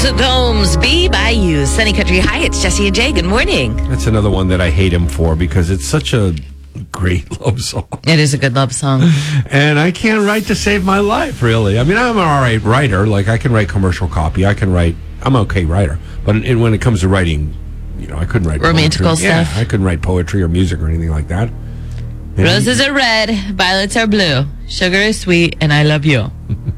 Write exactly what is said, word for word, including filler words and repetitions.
Luke Combs, Be By You, Sunny Country. Hi, it's Jesse and Jay. Good morning. That's another one that I hate him for because it's such a great love song. It is a good love song. And I can't write to save my life, really. I mean, I'm an all right writer. Like, I can write commercial copy. I can write, I'm an okay writer. But in, when it comes to writing, you know, I couldn't write romantical poetry. stuff. Yeah, I couldn't write poetry or music or anything like that. And Roses are red, violets are blue, sugar is sweet, and I love you.